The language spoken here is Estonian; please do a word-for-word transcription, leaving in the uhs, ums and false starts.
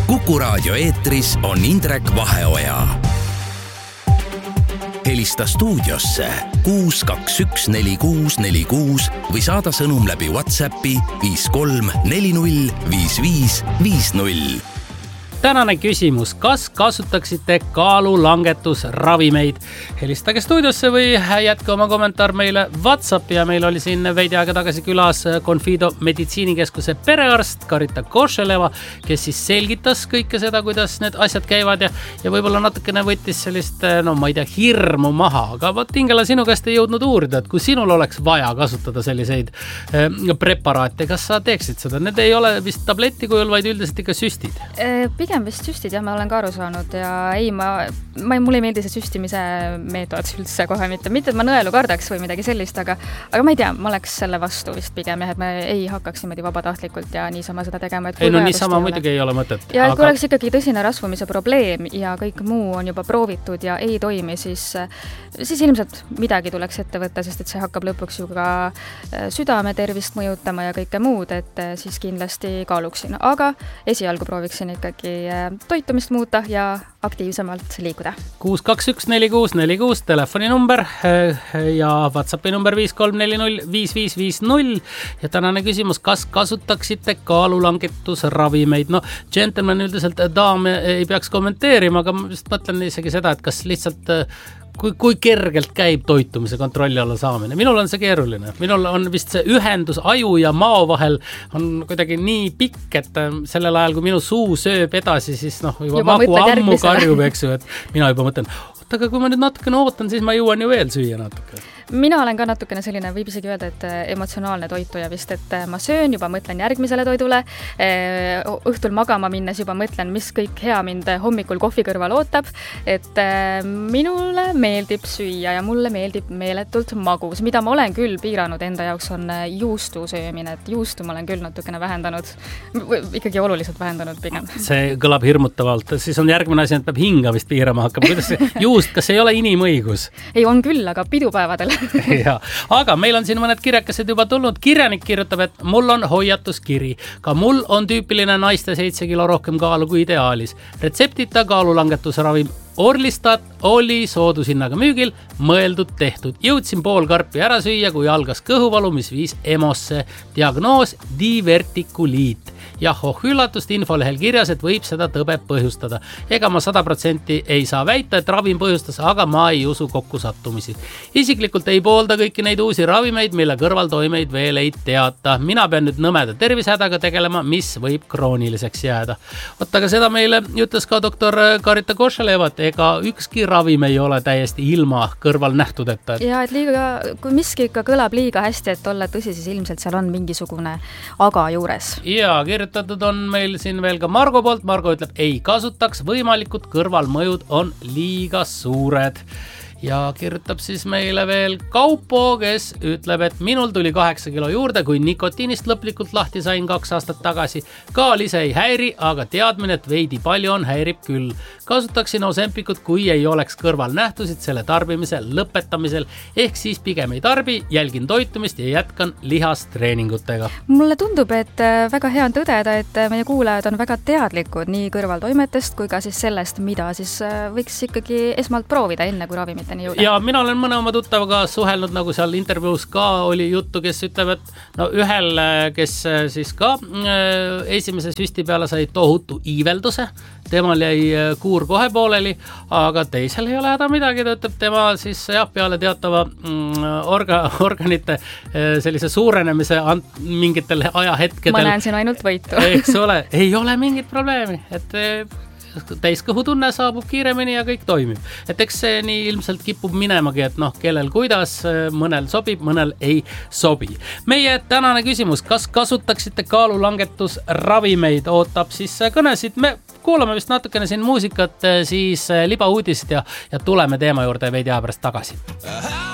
Kuku Raadio eetris on Indrek Vaheoja. Helista stuudiosse kuus kaks üks neli kuus neli kuus või saada sõnum läbi WhatsAppi viis kolm neli null viis viis viis null. Tänane küsimus, kas kasutaksite kaalulangetusravimeid? Helistage stuudiosse või jätke oma kommentaar meile WhatsAppi ja meil oli siin veidi aega tagasi külas Confido meditsiinikeskuse perearst Karita Košeleva, kes siis selgitas kõike seda, kuidas need asjad käivad ja, ja võib-olla natukene võttis sellist, no ma ei tea, hirmu maha, aga võt Ingela, sinu käest ei jõudnud uurida, et kui sinul oleks vaja kasutada selliseid eh, preparaate, kas sa teeksid seda? Need ei ole vist tableti kujul, vaid üldiselt ikka süstid. Pigem vist süstid, jah, ma olen ka aru saanud ja ei, ma, ma mulle ei meeldi see süstimise meetod üldse kohe mitte, mitte et ma nõelu kardaks või midagi sellist, aga, aga ma ei tea, ma oleks selle vastu vist pigem jah, et me ei hakkaks niimoodi vabatahtlikult ja niisama seda tegema. Ei, no niisama muidugi ei ole mõtet. Ja aga... kui oleks ikkagi tõsine rasvumise probleem ja kõik muu on juba proovitud ja ei toimi, siis, siis ilmselt midagi tuleks ette võtta, sest et see hakkab lõpuks ju ka südame tervist mõjutama ja kõike muud, et siis kindlasti kaaluksin. Aga esialgu prooviksin ikkagi toitumist muuta ja aktiivsemalt liikuda. kuus kaks üks neli kuus neli kuus telefoni number ja WhatsAppi number viis kolm neli null viis viis viis null ja tänane küsimus, kas kasutaksite kaalulangetusravimeid? No, gentleman üldiselt daam ei peaks kommenteerima, aga ma just mõtlen isegi seda, et kas lihtsalt Kui, kui kergelt käib toitumise kontrolli alla saamine. Minul on see keeruline. Minul on vist see ühendus aju ja mao vahel on kuidagi nii pikk, et sellel ajal, kui minu suu sööb edasi, siis noh, juba, juba magu ammu karjub, eks ju, et mina juba mõtlen, oot, aga kui ma nüüd natukene ootan, siis ma jõuan ju veel süüa natuke. Mina olen ka natukene selline, võib isegi öelda, et emotsionaalne toituja vist, et ma söön, juba mõtlen järgmisele toidule, õhtul magama minnes juba mõtlen, mis kõik hea mind hommikul kohvi kõrval ootab, et minule meeldib süüa ja mulle meeldib meeletult magus, mida ma olen küll piiranud enda jaoks on juustu söömine, et juustu ma olen küll natukene vähendanud, ikkagi oluliselt vähendanud pigem. See kõlab hirmutavalt, siis on järgmine asi, et peab hinga vist piirama hakkama, kuidas see juust, kas ei ole inimõigus? Ei, on küll, aga pidupäevadel ja, aga meil on siin mõned kirjakesed juba tulnud. Kirjanik kirjutab, et mul on hoiatuskiri. Ka mul on tüüpiline naiste seitse kilo rohkem kaalu kui ideaalis. Retseptita kaalulangetusravim Orlistat oli soodushinnaga müügil, mõeldud tehtud. Jõudsin pool karpi ära süüa, kui algas kõhuvalu, mis viis emosse. Diagnoos divertikuliit. Jah, oh üllatust infolehel kirjas, et võib seda tõbe põhjustada. Ega ma sada protsenti ei saa väita, et ravim põhjustas, aga ma ei usu kokku sattumisi. Isiklikult ei poolda kõiki neid uusi ravimeid, mille kõrvaltoimeid veel ei teata. Mina pean nüüd nõmeda tervisehädaga tegelema, mis võib krooniliseks jääda. Oot, aga seda meile ütles ka doktor Karita Košelevat, ega ükski ravim ei ole täiesti ilma kõrval nähtudeta. Ja, et liiga, kui miski ikka kõlab liiga hästi, et olla tõsi, siis ilmselt seal on mingisugune aga juures. Ja, kirjutatud on meil siin veel ka Margo poolt. Margo ütleb, ei kasutaks, võimalikud kõrvalmõjud on liiga suured. Ja kirjutab siis meile veel Kaupo, kes ütleb, et minul tuli kaheksa kilo juurde, kui nikotiinist lõplikult lahti sain kaks aastat tagasi. Kaal ise ei häiri, aga teadmine, et veidi palju on, häirib küll. Kasutaksin Ozempikut, kui ei oleks kõrval nähtusid selle tarbimise lõpetamisel, ehk siis pigem ei tarbi, jälgin toitumist ja jätkan lihastreeningutega. Mulle tundub, et väga hea on tõdeda, et meie kuulajad on väga teadlikud nii kõrvaltoimetest kui ka siis sellest, mida siis võiks ikkagi esmalt proovida enne, kui ravimit. Ja mina olen mõne oma tuttavaga suhelnud, nagu seal intervjuus ka oli juttu, kes ütleb, et no ühel, kes siis ka esimese süsti peale sai tohutu iivelduse, temal jäi kuur kohe pooleli, aga teisel ei ole häda midagi, ta ütleb, tema siis jah, peale teatava orga, organite sellise suurenemise ant, mingitel ajahetkedel. Ma näen siin ainult võitu. Eks ole, ei ole mingit probleemi, et täiskõhutunne saabub kiiremini ja kõik toimib. Et eks see nii ilmselt kipub minemagi, et noh, kellel kuidas, mõnel sobib, mõnel ei sobi. Meie tänane küsimus, kas kasutaksite kaalulangetusravimeid, ootab siis kõnesid. Me kuulame vist natukene siin muusikat, siis libauudist ja, ja tuleme teema juurde veidi aja pärast tagasi.